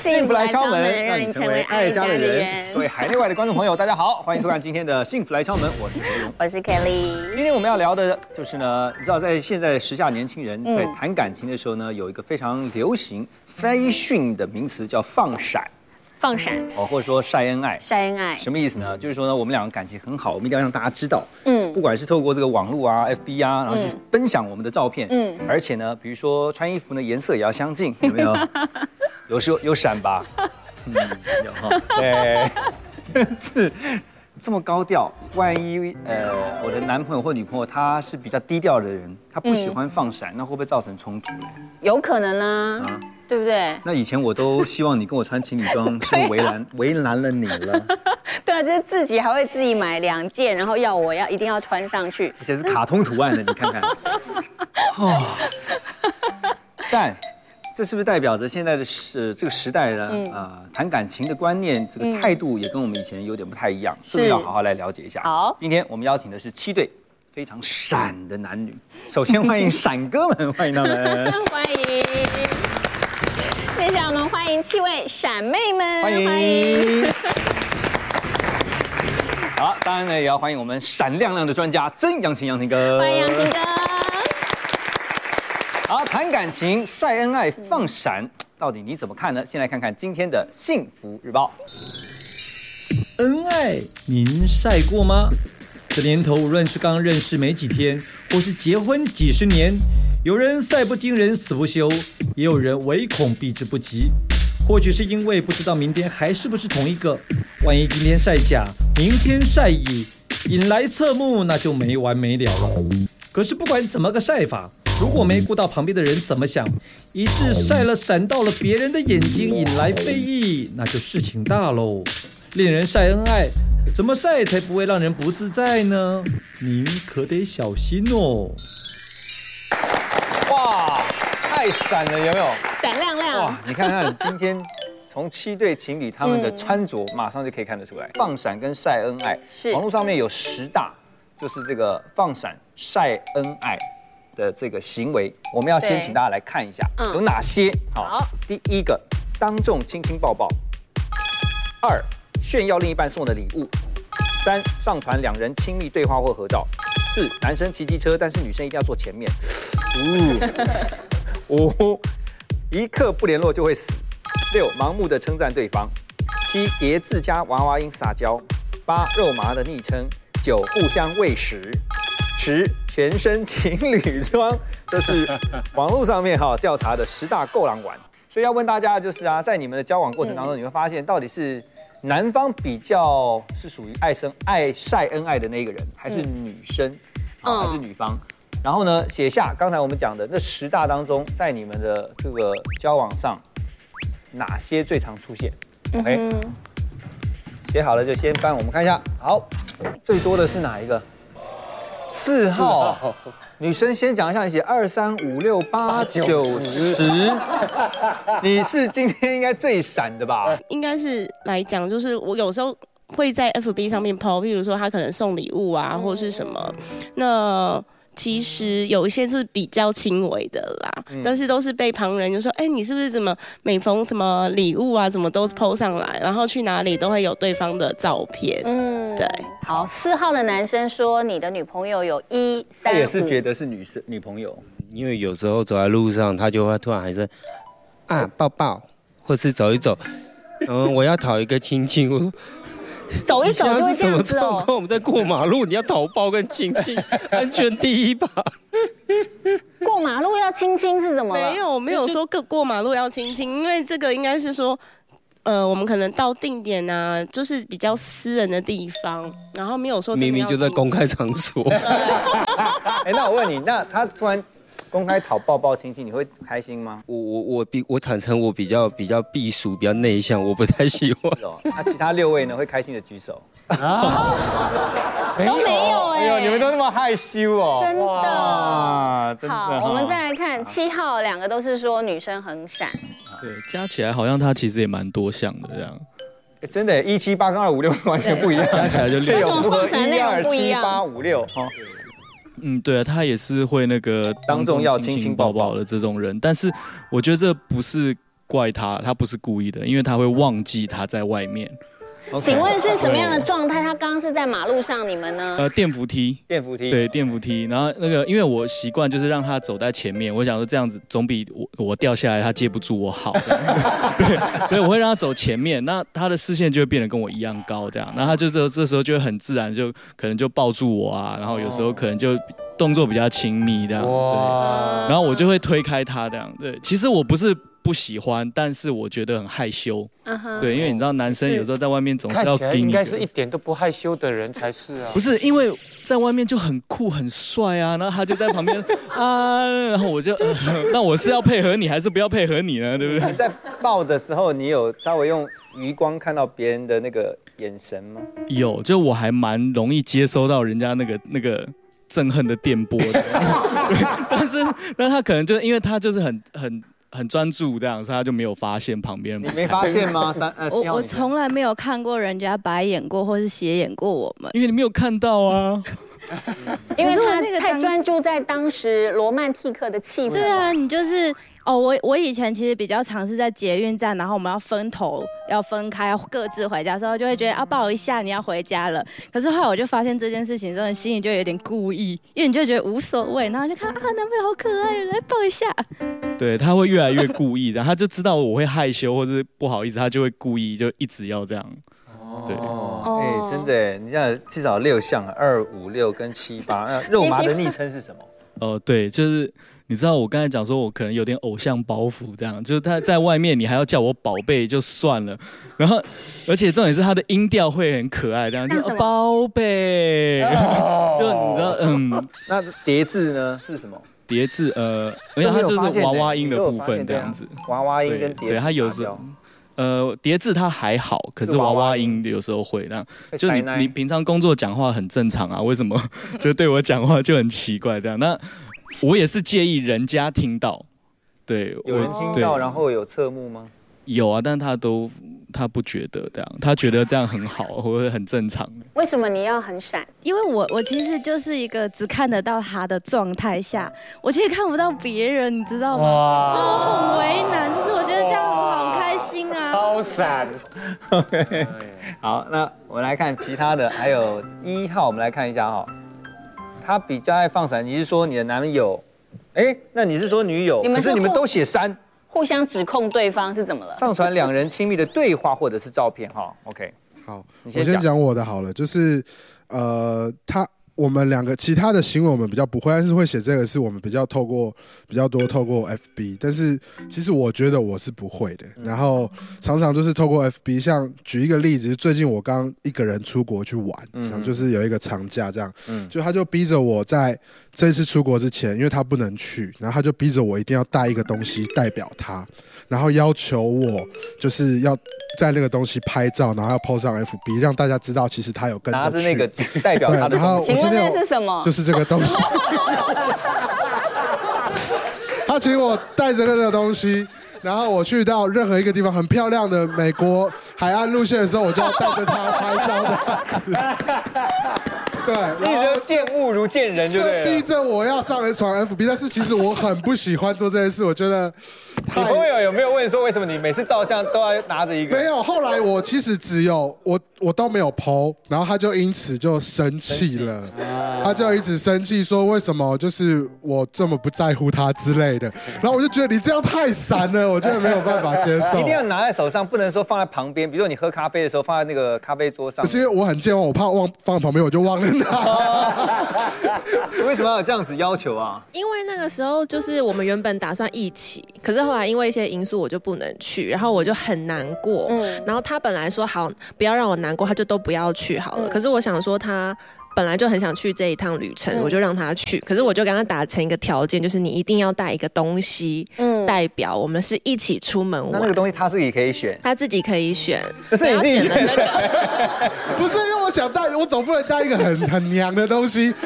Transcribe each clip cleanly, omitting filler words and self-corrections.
幸福来敲门，让你成为爱家的人。各位海内外的观众朋友，大家好，欢迎收看今天的《幸福来敲门》，我是何荣， 我是 Kelly。 今天我们要聊的就是呢，你知道，在现在时下年轻人在谈感情的时候呢，有一个非常流行 fashion 的名词叫放闪。 放闪或者说晒恩爱， 晒恩爱什么意思呢？就是说呢，我们两个感情很好，我们一定要让大家知道，不管是透过这个网络啊、FB 啊，然后去分享我们的照片，而且呢，比如说穿衣服呢颜色也要相近，有没有？有时候有闪吧，有哈，对，是这么高调，万一我的男朋友或女朋友他是比较低调的人，他不喜欢放闪，那会不会造成冲突？ 有可能啊。对不对？ 那以前我都希望你跟我穿情侣装，是不是为难了你了？ 对啊，就是自己还会自己买2件，然后我一定要穿上去， 而且是卡通图案的，你看看。但这是不是代表着现在的这个时代呢？谈感情的观念，这个态度也跟我们以前有点不太一样，是不是要好好来了解一下？ 好， 今天我们邀请的是7对非常闪的男女，首先欢迎闪哥们，欢迎他们， 欢迎。接下来我们欢迎7位闪妹们， 欢迎。好，当然呢也要欢迎我们闪亮亮的专家曾阳晴哥， 欢迎阳晴哥。 好，谈感情、晒恩爱、放闪，到底你怎么看呢？先来看看今天的幸福日报。 恩爱，您晒过吗？这年头，无论是刚认识没几天，或是结婚几10年，有人晒不惊人死不休，也有人唯恐避之不及。或许是因为不知道明天还是不是同一个，万一今天晒甲，明天晒乙，引来侧目，那就没完没了了。可是不管怎么个晒法，如果没顾到旁边的人怎么想，以致晒了闪到了别人的眼睛，引来非议，那就事情大喽。恋人晒恩爱，怎么晒才不会让人不自在呢？您可得小心哦。 哇，太闪了，有没有？ 闪亮亮！ 哇，你看看今天从7对情侣他们的穿着，马上就可以看得出来，放闪跟晒恩爱。 是网络上面有10大，就是这个放闪晒恩爱的这个行为，我们要先请大家来看一下有哪些。好，第一个，当众亲亲抱抱；2，炫耀另一半送的礼物；3，上传2人亲密对话或合照；4，男生骑机车，但是女生一定要坐前面；5，一刻不联络就会死；6，盲目的称赞对方；7，叠自家娃娃音撒娇；8，肉麻的昵称；9，互相喂食；10，全身情侣装。这是网络上面调查的10大够狼玩。所以要问大家就是在你们的交往过程当中，你会发现到底是男方比较是属于爱晒恩爱的那个人，还是女生，还是女方？然后呢，写下刚才我们讲的那10大当中，在你们的这个交往上，哪些最常出现 ？OK， 写好了就先翻，我们看一下。好，最多的是哪一个？4号。女生先讲一下，你写2、3、5、6、8、9、10，你是今天应该最闪的吧？ 应该是来讲，就是我有时候会在 FB 上面 po， 譬如说他可能送礼物啊，或是什么，那其实有一些是比较轻微的啦，但是都是被旁人就说，你是不是怎么每逢什么礼物啊，怎么都 po 上来，然后去哪里都会有对方的照片。对。 好，4号的男生说你的女朋友有1、3、5， 他也是觉得是女朋友， 因为有时候走在路上，他就会突然喊声抱抱，或是走一走，我要讨一个亲亲，我说。 走一走就会这样子哦。我们在过马路，你要讨抱跟亲亲，安全第一吧。 过马路要亲亲是怎么了？ 没有说过马路要亲亲，因为这个应该是说，我们可能到定点啊，就是比较私人的地方，然后没有说明明就在公开场所。 那我问你，那他突然公开讨抱抱亲亲，你会开心吗？ 我坦诚，我比较避暑，比较内向，我不太喜欢。 那其他6位呢？会开心的举手。 都没有你们都那么害羞哦。 真的。 真的。 好，我们再来看7号，2个都是说女生很闪。 对，加起来好像他其实也蛮多项的这样。 真的，178跟256完全不一样， 加起来就 6。为什么放闪内容不一样 ？1、2、7、8、5、6。 对啊，他也是会那个当众要亲亲抱抱的这种人，但是我觉得这不是怪他，他不是故意的，因为他会忘记他在外面。 请问是什么样的状态？他刚刚是在马路上，你们呢？ 电扶梯，对，电扶梯。然后那个，因为我习惯就是让他走在前面，我想说这样子总比我掉下来他接不住我好。对，所以我会让他走前面，那他的视线就会变得跟我一样高，这样。然后他就这时候就会很自然，就可能就抱住我啊，然后有时候可能就动作比较亲密这样，对。然后我就会推开他这样，对。其实我不是不喜欢，但是我觉得很害羞。对，因为你知道男生有时候在外面总是要盯一个， 应该是一点都不害羞的人才是啊。 不是，因为在外面就很酷很帅啊，然后他就在旁边啊，然后我就，那我是要配合你还是不要配合你呢？对不对？ 你在抱的时候，你有稍微用余光看到别人的那个眼神吗？ 有，就我还蛮容易接收到人家那个憎恨的电波的，但是他可能就因为他就是很专注这样，所以他就没有发现旁边。 你没发现吗？ 我从来没有看过人家白眼过或是斜眼过我们， 因为你没有看到啊。 因为他太专注在当时罗曼蒂克的气氛。 对啊，你就是我以前其实比较常是在捷运站，然后我们要分头要分开，要各自回家的时候，就会觉得抱一下你要回家了。可是后来我就发现这件事情，真的心里就有点故意，因为你就觉得无所谓，然后就看男朋友好可爱，来抱一下。 对，他会越来越故意，然后他就知道我会害羞或是不好意思，他就会故意就一直要这样。对， 真的，你这样至少6项，2、5、6跟7、8。那肉麻的昵称是什么？ 对，就是你知道我刚才讲说我可能有点偶像包袱，这样就是他在外面你还要叫我宝贝就算了，然后而且重点是他的音调会很可爱，这样就宝贝，就你知道那叠字呢是什么？ 叠字因为它就是娃娃音的部分这样子， 娃娃音跟叠字， 对，它有时候。叠字它还好，可是娃娃音有时候会那样，就你平常工作讲话很正常啊，为什么就对我讲话就很奇怪这样？那我也是介意人家听到，对， 有人听到然后有侧目吗？ 有啊，但他不觉得这样，他觉得这样很好或者很正常。 为什么你要很闪？ 因为我其实就是一个只看得到他的状态下，我其实看不到别人，你知道吗？所以我很为难，就是我觉得这样好开心啊， 超闪。 OK， 好，那我们来看其他的，还有1号，我们来看一下哈。他比较爱放闪，你是说你的男友？那你是说女友？可是你们都写3。 互相指控对方是怎么了？ 上传2人亲密的对话或者是照片哈 ，OK。 好，我先讲我的好了，就是我们2个其他的行为我们比较不会，但是会写这个是我们比较多透过 FB， 但是其实我觉得我是不会的。然后常常就是透过 FB， 像举一个例子，最近我刚一个人出国去玩，像就是有一个长假这样，就他就逼着我在这次出国之前，因为他不能去，然后他就逼着我一定要带一个东西代表他，然后要求我就是要在那个东西拍照，然后要 po 上 FB， 让大家知道其实他有跟着去， 拿着那个代表他的东西。 请问这是什么？ 就是这个东西。他请我带着那个东西，然后我去到任何一个地方很漂亮的美国海岸路线的时候，我就要带着他拍照的样子。对， 一直见物如见人，就对了。 逼着我要上传 FB， 但是其实我很不喜欢做这件事，我觉得。 你朋友有没有问说为什么你每次照相都要拿着一个？ 没有，后来我其实只有我都没有 po， 然后他就因此就生气了，他就一直生气说为什么就是我这么不在乎他之类的，然后我就觉得你这样太闪了，我觉得没有办法接受。 一定要拿在手上，不能说放在旁边，比如说你喝咖啡的时候放在那个咖啡桌上。 是因为我很健忘，我怕放在旁边我就忘了拿。 为什么要有这样子要求啊？ 因为那个时候就是我们原本打算一起，可是后来因为一些因素我就不能去，然后我就很难过。然后他本来说好不要让我难过，他就都不要去好了。可是我想说他本来就很想去这一趟旅程，我就让他去。可是我就跟他达成一个条件，就是你一定要带一个东西，代表我们是一起出门玩。 那个东西他自己可以选， 他自己可以选。 可是你自己选的这个， 不是因为我想带，我总不能带一个很娘的东西。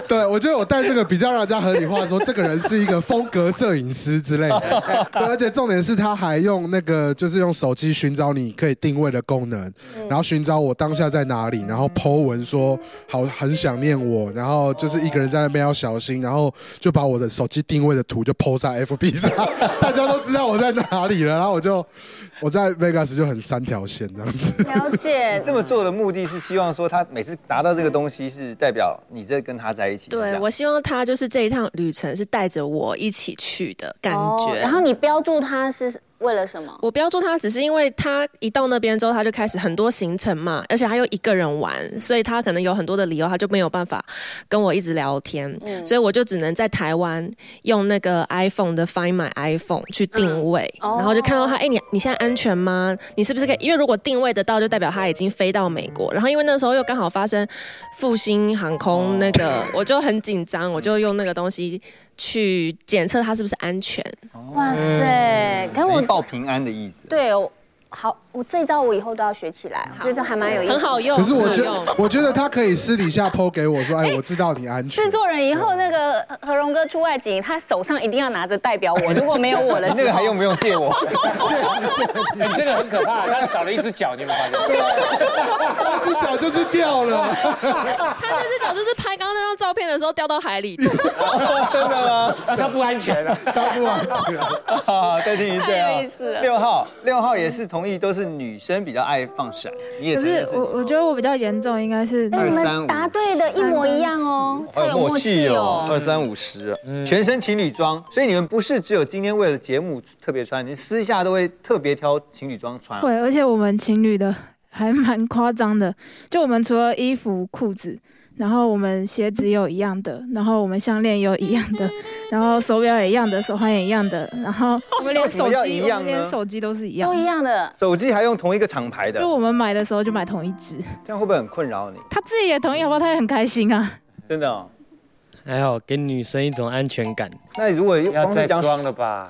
对，我觉得我带这个比较让人家合理化，说这个人是一个风格摄影师之类的。对，而且重点是他还用那个就是用手机寻找你可以定位的功能，然后寻找我当下在哪里，然后 po 文说很想念我，然后就是一个人在那边要小心，然后就把我的手机定位的图就 po 在 FB 上，大家都知道我在哪里了，然后我在 Vegas 就很3条线这样子。 了解。 你这么做的目的是希望说他每次达到这个东西是代表你在跟他在一起。 对，我希望他就是这一趟旅程是带着我一起去的感觉。 然后你标注他是为了什么？ 我标注他只是因为他一到那边之后，他就开始很多行程嘛，而且他又一个人玩，所以他可能有很多的理由，他就没有办法跟我一直聊天，所以我就只能在台湾用那个 iPhone 的 Find My iPhone 去定位，然后就看到他，你现在安全吗？你是不是可以？因为如果定位得到，就代表他已经飞到美国。然后因为那时候又刚好发生复兴航空那个，我就很紧张，我就用那个东西去检测他是不是安全。 哇塞！可是我报平安的意思。 对，好，我这一招我以后都要学起来，就是还蛮有意思， 很好用。 可是我觉得他可以私底下 po 给我说，我知道你安全。 制作人以后那个何荣哥出外景，他手上一定要拿着代表我，如果没有我的时候， 那个还用不用借我？ 你这个很可怕，他少了一只脚，你有没有发现？ 那只脚就是掉了。 他那只脚就是拍刚刚那张照片的时候掉到海里。 真的吗？ 他不安全了， 他不安全。 再听一对啊。 太有意思了。 6号也是同意，都是女生比较爱放闪，你也承认是？ 我觉得我比较严重，应该是你们答对的一模一样哦，太有默契哦。 2350，全身情侣装，所以你们不是只有今天为了节目特别穿，你私下都会特别挑情侣装穿。 会，而且我们情侣的还蛮夸张的，就我们除了衣服、裤子，然后我们鞋子也有一样的，然后我们项链也有一样的，然后手表也一样的，手环也一样的，然后我们连手机都是一样， 都一样的。 手机还用同一个厂牌的， 就我们买的时候就买同一只。 这样会不会很困扰你？ 他自己也同意，好不好？他也很开心啊。 真的哦。 还好，给女生一种安全感。 那如果光是讲装了吧？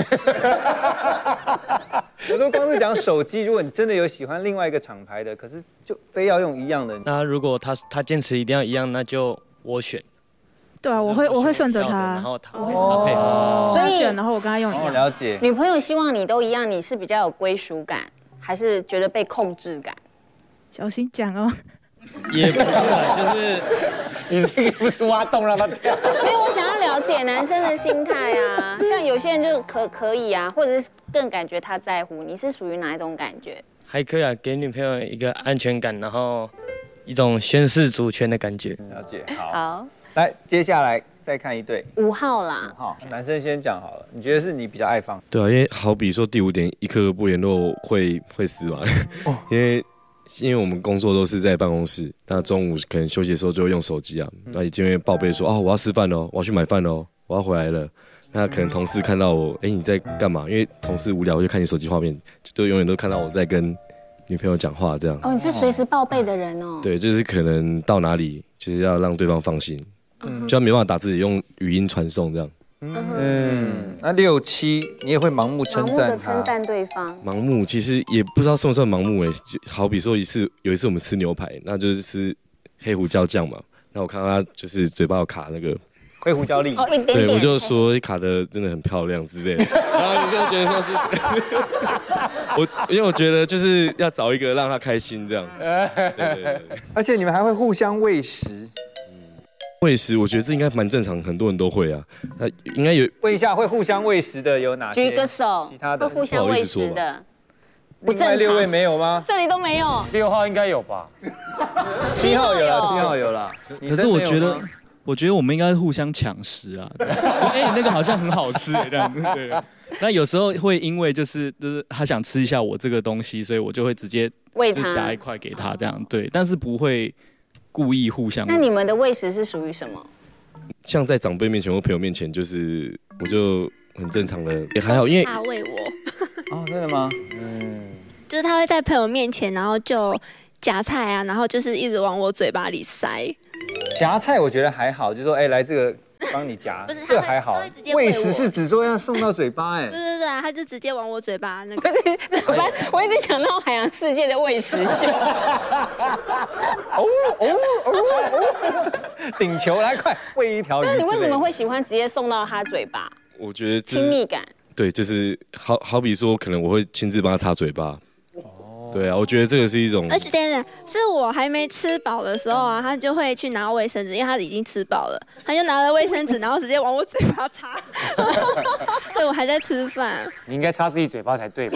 我说光是讲手机，如果你真的有喜欢另外一个厂牌的，可是就非要用一样的， 那如果他坚持一定要一样，那就我选。 对啊，我会顺着他， 然后他会配合， 所以选，然后我跟他用一样。 了解。 女朋友希望你都一样，你是比较有归属感，还是觉得被控制感？ 小心讲哦。 也不是啊，就是你这个不是挖洞让他跳。 因为我想要了解男生的心态啊，像有些人就可以啊，或者是更感觉他在乎，你是属于哪一种感觉？ 还可以啊，给女朋友一个安全感，然后一种宣示主权的感觉。 了解， 好。 来，接下来再看一对 5号啦。 5号，男生先讲好了，你觉得是你比较爱放？ 对啊，因为好比说第5点一刻不联络会死嘛，因为我们工作都是在办公室，那中午可能休息的时候就会用手机啊，那就会报备说我要吃饭喽，我要去买饭喽，我要回来了。那可能同事看到我，你在干嘛？因为同事无聊就看你手机画面，就永远都看到我在跟女朋友讲话这样。 你是随时报备的人哦。 对，就是可能到哪里就是要让对方放心，就没办法打字，用语音传送这样。 那6、7你也会盲目称赞他？ 称赞对方。 盲目其实也不知道算不算盲目就好比说有一次我们吃牛排，那就是吃黑胡椒酱嘛，那我看到他就是嘴巴有卡那个黑胡椒粒， 对，我就说卡的真的很漂亮之类的，然后就觉得说是因为我觉得就是要找一个让他开心这样，对， 而且你们还会互相喂食。 喂食，我觉得这应该蛮正常，很多人都会啊。那应该有问一下，会互相喂食的有哪些？ 举个手。 其他的会互相喂食的， 不正常。6位没有吗？ 这里都没有。 6号应该有吧 ？7号有了，7号有了。 可是我觉得我们应该互相抢食啊。那个好像很好吃这样子。对。那有时候会因为就是他想吃一下我这个东西，所以我就会直接喂他， 夹一块给他这样。对，但是不会故意互相。 那你们的喂食是属于什么？ 像在长辈面前或朋友面前，就是我就很正常的，也还好，因为他喂我。 真的吗？ 就是他会在朋友面前，然后就夹菜啊，然后就是一直往我嘴巴里塞。 夹菜我觉得还好，就说来这个帮你夹， 不是这还好他会直接喂我喂食是指说要送到嘴巴哎。 对啊，他就直接往我嘴巴那个。 我一直想到海洋世界的喂食秀。 顶球来快喂一条鱼。 那你为什么会喜欢直接送到他嘴巴？ 我觉得亲密感。 对，就是好比说，可能我会亲自帮他擦嘴巴。对啊，我觉得这个是一种。 而且等等，是我还没吃饱的时候啊，他就会去拿卫生纸，因为他已经吃饱了，他就拿了卫生纸，然后直接往我嘴巴擦。对，我还在吃饭。 你应该擦自己嘴巴才对吧？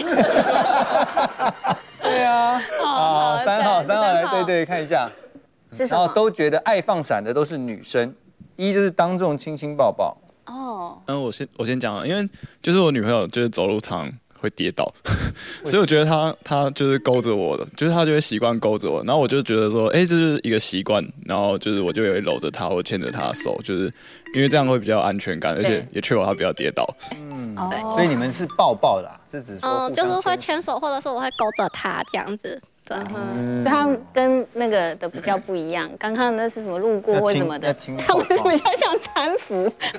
对啊，三号来对看一下，然后都觉得爱放闪的都是女生，一就是当众亲亲抱抱。 哦， 我先讲了，因为就是我女朋友就是走路常会跌倒，所以我觉得她就是勾着我的，就是她就会习惯勾着我，然后我就觉得说，这是一个习惯，然后就是我就会搂着她或牵着她的手，就是因为这样会比较有安全感，而且也确保她不要跌倒。 对，所以你们是抱抱的，是指说就是会牵手，或者是我会勾着她这样子。对， 所以他们跟那个的比较不一样。刚刚那是什么路过或什么的，他们是比较像搀扶，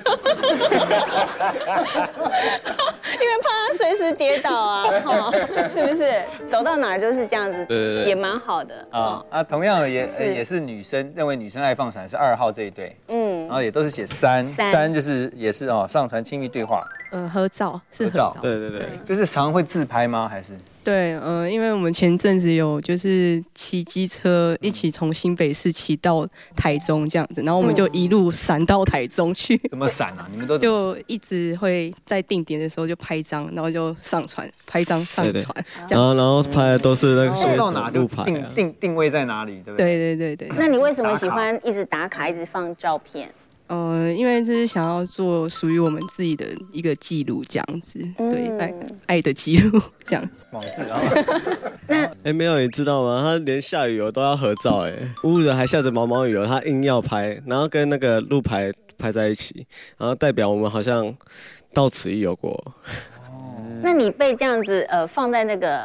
因为怕他随时跌倒啊，是不是？走到哪儿就是这样子，也蛮好的啊。同样的也是女生认为女生爱放闪是2号这一对，然后也都是写3就是也是上传亲密对话， 合照是合照， 对，就是常会自拍吗？还是？ 对，因为我们前阵子有就是骑机车一起从新北市骑到台中这样子，然后我们就一路闪到台中去。 怎么闪啊？你们都就一直会在定点的时候就拍照，然后就上传，拍照上传， 然后拍的都是那个到哪就定位在哪里，对不对？对。 那你为什么喜欢一直打卡，一直放照片？ 因为这是想要做属于我们自己的一个记录，这样子，对，爱的记录这样子。 网志啊， 没有，你知道吗？他连下雨都要合照，乌的还下着毛毛雨哦，他硬要拍，然后跟那个路牌拍在一起，然后代表我们好像到此一游过。 那你被这样子放在那个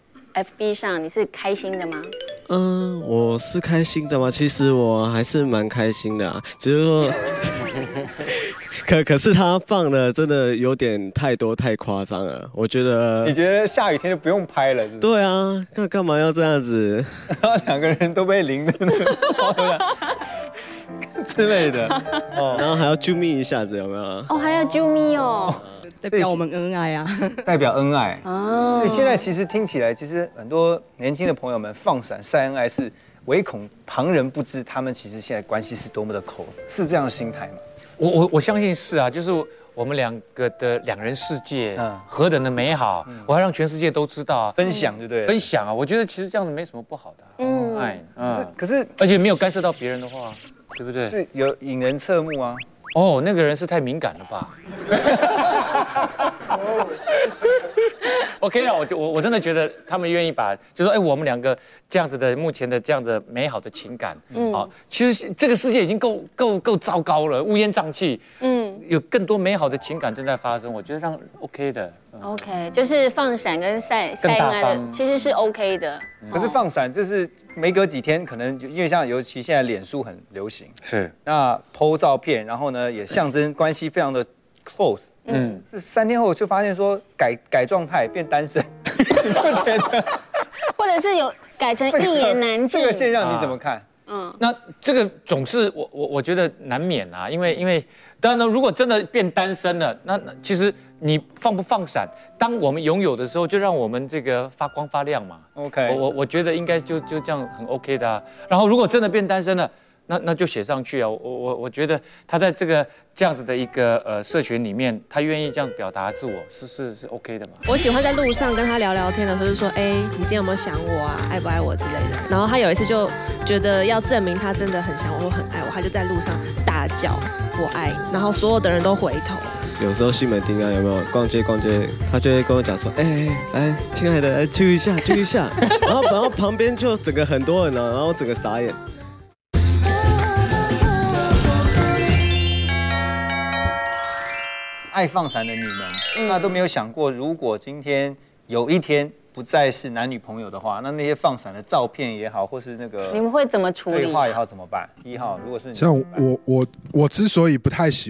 FB 上，你是开心的吗？ 我是开心的吗？其实我还是蛮开心的啊，只是说，可是他放的真的有点太多太夸张了，我觉得。 你觉得下雨天就不用拍了是不是？ 对啊，干嘛要这样子？ 然后2个人都被淋的那个之类的， 然后还要啾咪一下子，有没有？ 还要啾咪哦。 代表我们恩爱啊， 代表恩爱所以现在其实听起来，其实很多年轻的朋友们放闪晒恩爱是唯恐旁人不知，他们其实现在关系是多么的 close， 是这样的心态吗？ 我相信是啊，就是我们2个的2人世界，何等的美好，我要让全世界都知道， 分享对不对？ 分享啊，我觉得其实这样子没什么不好的，爱， 可是而且没有干涉到别人的话，对不对？ 是有引人侧目啊。 那个人是太敏感了吧？OK 啊，我真的觉得他们愿意把，就说我们2个这样子的目前的这样子美好的情感，其实这个世界已经够糟糕了，乌烟瘴气，有更多美好的情感正在发生，我觉得让 OK 的。 OK， 就是放闪跟晒恩爱的，其实是 OK 的。 可是放闪就是没隔几天，可能因为像尤其现在脸书很流行， 是那 po 照片，然后呢也象征关系非常的 close，是3天后就发现说改状态变单身，你不觉得？ 或者是有改成一言难尽， 这个现象你怎么看？ 那这个总是我觉得难免啊，因为当然呢，如果真的变单身了，那其实你放不放闪，当我们拥有的时候，就让我们这个发光发亮嘛。 OK， 我觉得应该就这样很 OK 的啊。然后如果真的变单身了，那就写上去啊。我觉得他在这样子的一个社群里面，他愿意这样表达自我，是 OK 的嘛。 我喜欢在路上跟他聊聊天的时候，就说，你今天有没有想我啊？爱不爱我之类的。然后他有一次就觉得要证明他真的很想我，或很爱我，他就在路上大叫我爱，然后所有的人都回头。 有时候西门町啊，有没有逛街，他就会跟我讲说，来，亲爱的，来揪一下，然后旁边就整个很多人啊，然后整个傻眼。 爱放闪的你们，那都没有想过，如果今天有一天不再是男女朋友的话，那些放闪的照片也好，或是那个你们会怎么处理？ 对话也好，怎么办？1号，如果是你像我之所以不太喜